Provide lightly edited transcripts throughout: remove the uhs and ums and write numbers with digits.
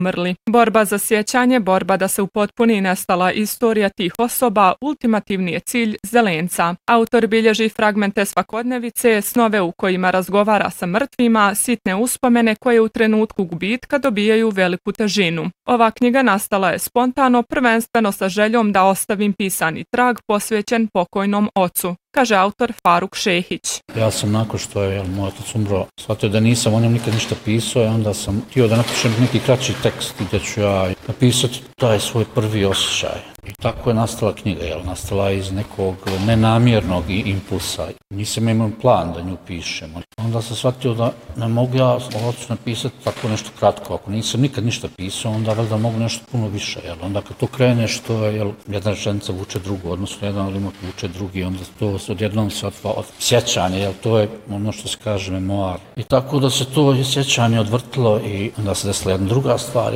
umrli. Borba za sjećanje, borba da se upotpuni nestala istorija tih osoba, ultimativni je cilj Zelenca. Autor bilježi fragmente svakodnevice, snove u kojima razgovara sa mrtvima, sitne uspomene koje u trenutku gubitka dobijaju veliku težinu. Ova knjiga nastala je spontano, prvenstveno sa željom da ostavim pisani trag posvećen pokojnom ocu, kaže autor Faruk Šehić. Ja sam nakon što je moj otac umro, shvatio da nisam o njemu nikad ništa pisao i onda sam htio da napišem neki kraći tekst gdje ću ja napisati taj svoj prvi osjećaj. I tako je nastala knjiga, nastala je iz nekog nenamjernog impulsa. Nisam imao plan da nju pišem. Onda sam shvatio da ne mogu ja ocu napisati tako nešto kratko. Ako nisam nikad ništa pisao, onda valjda mogu nešto puno više. Onda kad to kreneš, to je jedna rečenica vuče drugu, odnosno jedan limak vuče drugi, onda to odjednom se otvara od sjećanja, to je ono što se kaže memoar. I tako da se to sjećanje odvrtilo i onda se desila jedna druga stvar,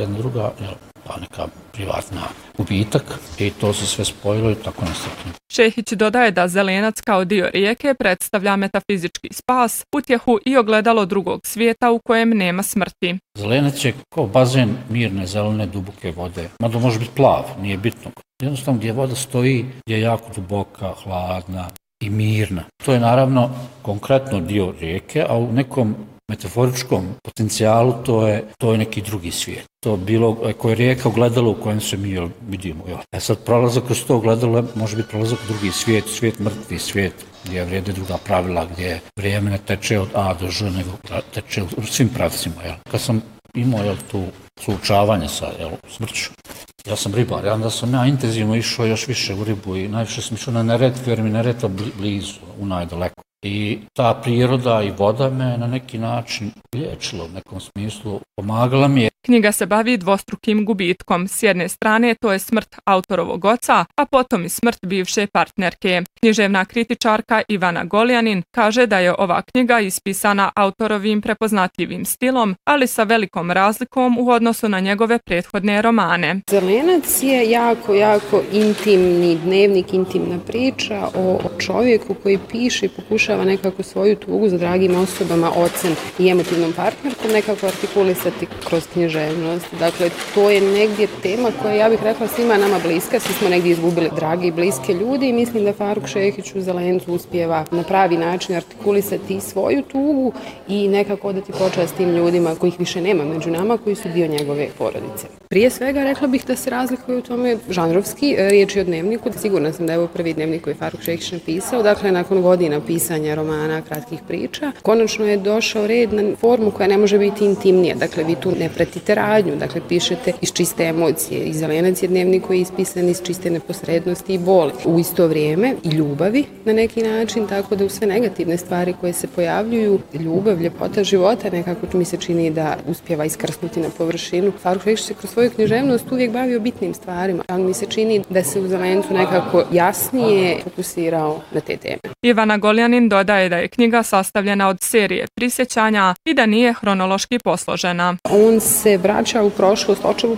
pa neka privatna gubitak i to se sve spojilo i tako nastavljeno. Šehić dodaje da Zelenac kao dio rijeke predstavlja metafizički spas, utjehu i ogledalo drugog svijeta u kojem nema smrti. Zelenac je kao bazen mirne, zelene, duboke vode. Mada može biti plav, nije bitno. Jednostavno gdje voda stoji je jako duboka, hladna i mirna. To je naravno konkretno dio rijeke, a u nekom metaforičkom potencijalu to je neki drugi svijet. To bilo koje je rijeka ogledalo u kojem se mi vidimo. Sad prolazak kroz to ogledalo može biti prolazak u drugi svijet, svijet mrtvi, svijet gdje vrijede druga pravila, gdje vrijeme ne teče od A do Ž, nego teče u svim pravcima. Kad sam imao tu suočavanje sa smrću, ja sam ribar, onda sam ja intenzivno išao još više u ribu i najviše sam išao na Neretvu jer mi Neretva blizu, u najdaleko. I ta priroda i voda me na neki način liječila u nekom smislu, pomagala mi je. Knjiga se bavi dvostrukim gubitkom. S jedne strane to je smrt autorovog oca, a potom i smrt bivše partnerke. Književna kritičarka Ivana Goljanin kaže da je ova knjiga ispisana autorovim prepoznatljivim stilom, ali sa velikom razlikom u odnosu na njegove prethodne romane. Zelenac je jako intimni dnevnik, intimna priča o čovjeku koji piše i pokušava nekako svoju tugu za dragim osobama, ocem i emotivnom partnerkom nekako artikulisati kroz književnost. Dakle, to je negdje tema koja, ja bih rekla, svima nama bliska. Svi smo negdje izgubili drage i bliske ljudi i mislim da Faruk Šehić u Zelencu uspijeva na pravi način artikulisati svoju tugu i nekako odati počast tim ljudima kojih više nema među nama, koji su dio njegove porodice. Prije svega, rekla bih da se razlikuje u tome žanrovski, riječ je o dnevniku. Sigurna sam da je ovo prvi dnevnik koji je Faruk Šehić napisao. Dakle, nakon godina pisanja romana, kratkih priča, konačno je došao red na formu koja ne može biti intimnija. Dakle, vi tu ne pratite radnju, dakle, pišete iz čiste emocije. I Zelenac je dnevnik koji je ispisan iz čiste neposrednosti i boli. U isto vrijeme i ljubavi na neki način, tako da u sve negativne stvari koje se pojavljuju, ljubav, ljepota života, nekako mi se čini da uspijeva iskrsnuti na površinu. Faruk Šehić se kroz svoju književnost uvijek bavio bitnim stvarima, ali mi se čini da se u Zelencu nekako jasnije fokusirao na te teme. Ivana Goljanin dodaje da je knjiga sastavljena od serije prisjećanja i da nije hronološki posložena. On se vraća u prošlost, očevu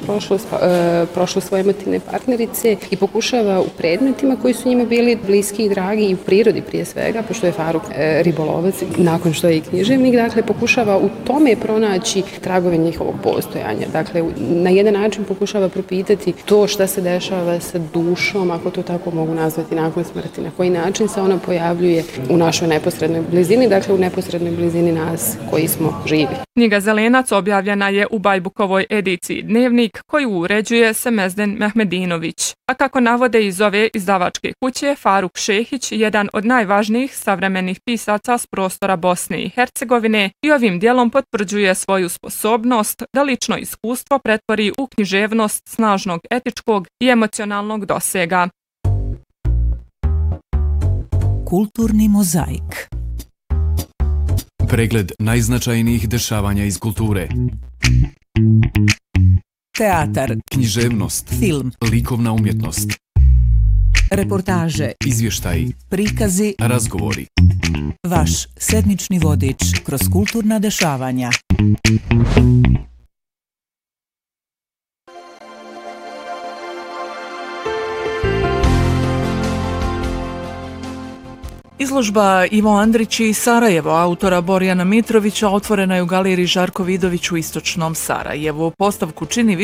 prošlost svoje emotivne partnerice i pokušava u predmetima koji su njima bili bliski i dragi i u prirodi prije svega, pošto je Faruk ribolovac, nakon što je i književnik, dakle pokušava u tome pronaći tragove njihovog postojanja. Dakle, na jedan način pokušava propitati to šta se dešava sa dušom, ako to tako mogu nazvati, nakon smrti, na koji način se ona pojavljuje u našoj neposrednoj blizini, dakle u neposrednoj blizini nas koji smo živi. Knjiga Zelenac objavljena je u Bajbukovoj ediciji Dnevnik, koju uređuje Semezden Mehmedinović. A kako navode iz ove izdavačke kuće, Faruk Šehić, jedan od najvažnijih savremenih pisaca s prostora Bosne i Hercegovine, i ovim dijelom potvrđuje svoju sposobnost da lično iskustvo pretvori u književnost snažnog etičkog i emocionalnog dosega. Kulturni mozaik. Pregled najznačajnijih dešavanja iz kulture. Teatar, književnost, film, likovna umjetnost, reportaže, izvještaji, prikazi, razgovori. Vaš sedmični vodič kroz kulturna dešavanja. Izložba Ivo Andrić i Sarajevo autora Borjana Mitrovića otvorena je u galeriji Žarko Vidović u istočnom Sarajevu. Postavku čini